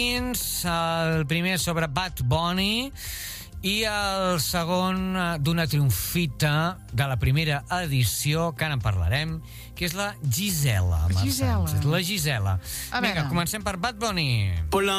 El primer sobre Bad Bunny i el segon d'una triomfita de la primera edició, que ara en parlarem, que és la Gisela. Gisela. La Gisela. A Vinga, veure. comencem per Bad Bunny.